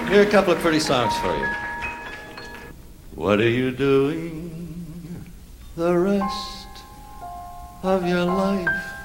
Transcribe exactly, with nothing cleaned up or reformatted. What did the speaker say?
Here are a couple of pretty songs for you. What are you doing the rest of your life?